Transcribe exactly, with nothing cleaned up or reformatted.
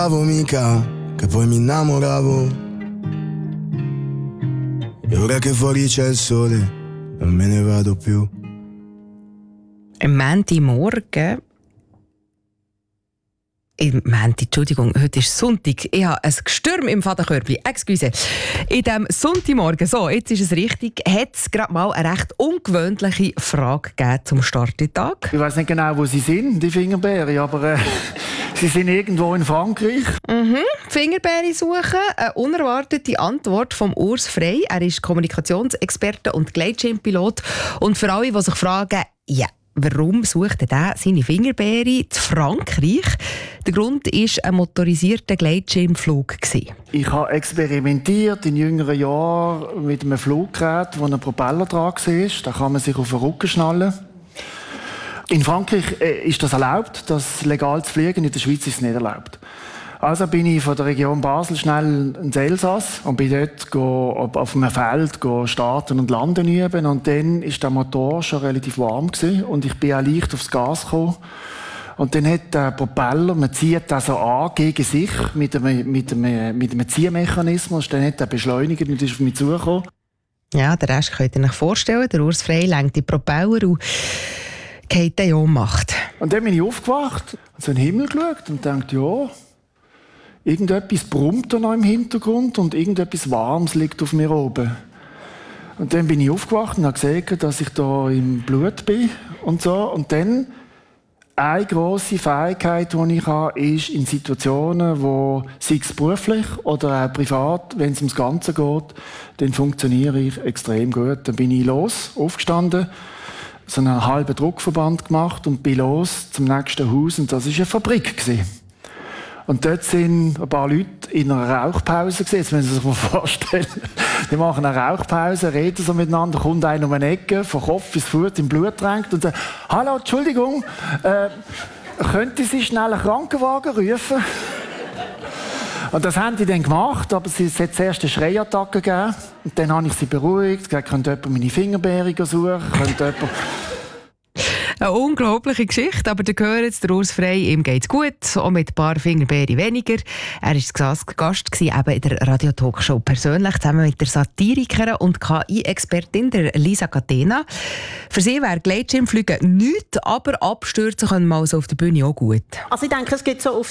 mica che poi mi innamoravo e ora che fuori c'è il sole non me ne vado più. Am Montagmorgen, im Montag, Entschuldigung, heute ist Sonntag. Ich habe ein Gestürm im Vaterkörbli. Excuse. In diesem Sonntagmorgen, so, jetzt ist es richtig, hat es gerade mal eine recht ungewöhnliche Frage gegeben zum Starttag. Ich weiss nicht genau, wo sie sind, die Fingerbeere, aber äh, sie sind irgendwo in Frankreich. Mhm. Fingerbeere suchen, eine unerwartete Antwort von Urs Frey. Er ist Kommunikationsexperte und Gleitschirmpilot. Und für alle, die sich fragen, ja, warum sucht er seine Fingerbeere in Frankreich? Der Grund war ein motorisierter Gleitschirmflug. Ich habe experimentiert in jüngeren Jahren mit einem Fluggerät, wo ein Propeller dran war. Da kann man sich auf den Rücken schnallen. In Frankreich ist das erlaubt, das legal zu fliegen. In der Schweiz ist es nicht erlaubt. Also bin ich von der Region Basel schnell ins Elsass und bin dort go, auf einem Feld go starten und landen üben. Und dann war der Motor schon relativ warm gewesen, und ich bin auch leicht aufs Gas gekommen. Und dann hat der Propeller, man zieht das so an gegen sich mit einem, mit einem, mit einem Ziehmechanismus. Dann hat er beschleunigt und ist auf mich zugekommen. Ja, den Rest könnt ihr euch vorstellen. Der Urs Frey lenkt die Propeller und geht dann in Ohnmacht. Und dann bin ich aufgewacht und so in den Himmel geschaut und dachte, ja, irgendetwas brummt da noch im Hintergrund und irgendetwas Warmes liegt auf mir oben. Und dann bin ich aufgewacht und habe gesehen, dass ich da im Blut bin und so. Und dann eine grosse Fähigkeit, die ich habe, ist in Situationen, wo, sei es beruflich oder auch privat, wenn es ums Ganze geht, dann funktioniere ich extrem gut. Dann bin ich los, aufgestanden, so einen halben Druckverband gemacht und bin los zum nächsten Haus, und das war eine Fabrik gewesen. Und dort sind ein paar Leute in einer Rauchpause gewesen. Jetzt müssen Sie sich mal vorstellen. Die machen eine Rauchpause, reden so miteinander, kommt einer um eine Ecke, von Kopf bis Fuß im Blut tränkt und sagt, «Hallo, Entschuldigung, äh, könnte Sie schnell einen Krankenwagen rufen?» Und das haben die dann gemacht, aber es hat zuerst eine Schreiattacke gegeben. Und dann habe ich sie beruhigt, gesagt, «Könnte jemand meine Fingerbeere suchen? Könnte jemand...» Eine unglaubliche Geschichte, aber ihr hört jetzt, der Urs Frey, ihm geht's gut, auch mit ein paar Fingerbeeren weniger. Er war Gast gewesen, eben in der Radio-Talkshow persönlich, zusammen mit der Satirikerin und K I-Expertin der Lisa Catena. Für sie wäre Gleitschirmfliegen nichts, aber abstürzen können wir also auf der Bühne auch gut. Also ich denke, es gibt so auf